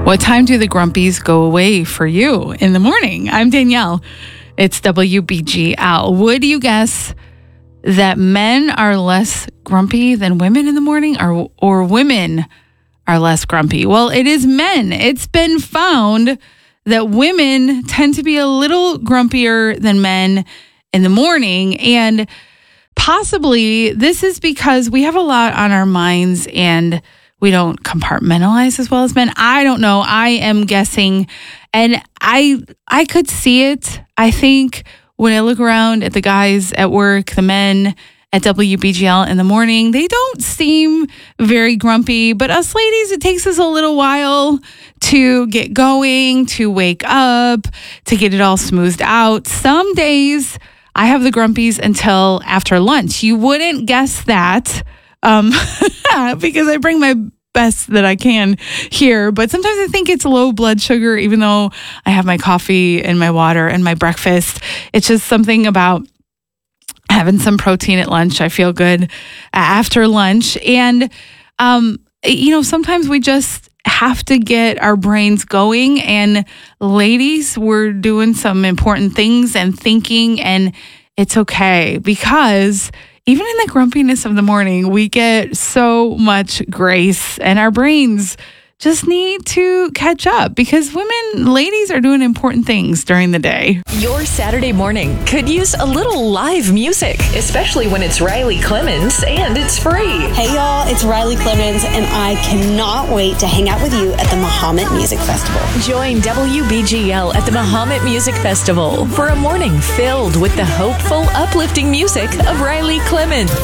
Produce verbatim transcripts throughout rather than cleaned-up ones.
What time do the grumpies go away for you in the morning? I'm Danielle. It's W B G L. Would you guess that men are less grumpy than women in the morning, or or women are less grumpy? Well, it is men. It's been found that women tend to be a little grumpier than men in the morning, and possibly this is because we have a lot on our minds and we don't compartmentalize as well as men. I don't know. I am guessing. And I I could see it. I think when I look around at the guys at work, the men at W B G L in the morning, they don't seem very grumpy. But us ladies, it takes us a little while to get going, to wake up, to get it all smoothed out. Some days I have the grumpies until after lunch. You wouldn't guess that. Um, because I bring my best that I can here. But sometimes I think it's low blood sugar, even though I have my coffee and my water and my breakfast. It's just something about having some protein at lunch. I feel good after lunch. And, um, you know, sometimes we just have to get our brains going. And ladies, we're doing some important things and thinking, and it's okay, because even in the grumpiness of the morning, we get so much grace, and our brains just need to catch up, because women, ladies, are doing important things during the day. Your Saturday morning could use a little live music, especially when it's Riley Clemens and it's free. Hey y'all, it's Riley Clemens, and I cannot wait to hang out with you at the Mahomet Music Festival. Join W B G L at the Mahomet Music Festival for a morning filled with the hopeful, uplifting music of Riley Clemens.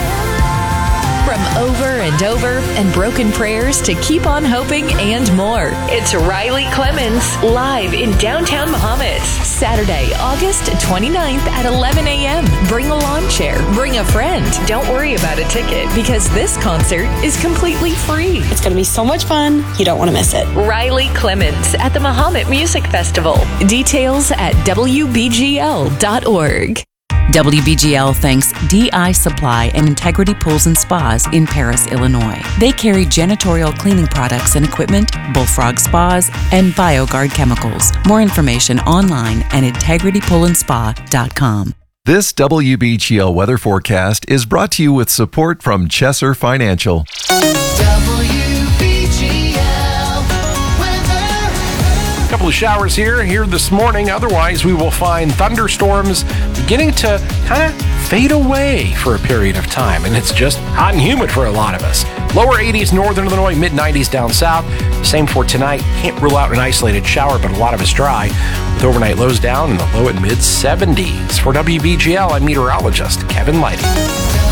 From Over and Over and Broken Prayers to Keep on Hoping and more. It's Riley Clemens live in downtown Mahomet. Saturday, August twenty-ninth at eleven a.m. Bring a lawn chair. Bring a friend. Don't worry about a ticket, because this concert is completely free. It's going to be so much fun. You don't want to miss it. Riley Clemens at the Mahomet Music Festival. Details at W B G L dot org. W B G L thanks D I Supply and Integrity Pools and Spas in Paris, Illinois. They carry janitorial cleaning products and equipment, Bullfrog Spas, and BioGuard chemicals. More information online at integrity pool and spa dot com. This W B G L weather forecast is brought to you with support from Chesser Financial. A couple of showers here, here this morning. Otherwise, we will find thunderstorms beginning to kind of fade away for a period of time. And it's just hot and humid for a lot of us. Lower eighties northern Illinois, mid nineties down south. Same for tonight. Can't rule out an isolated shower, but a lot of it's dry, with overnight lows down in the low and mid seventies. For W B G L, I'm meteorologist Kevin Lighty.